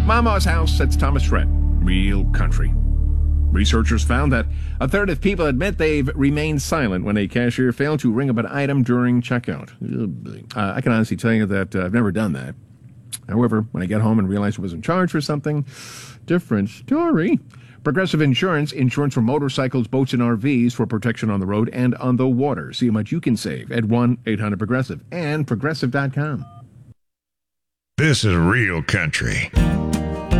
Mama's House, that's Thomas Rhett. Real country. Researchers found that a third of people admit they've remained silent when a cashier failed to ring up an item during checkout. I can honestly tell you that I've never done that. However, when I get home and realize I was in charge for something, different story. Progressive Insurance for motorcycles, boats, and RVs for protection on the road and on the water. See how much you can save at 1-800-PROGRESSIVE and Progressive.com. This is real country.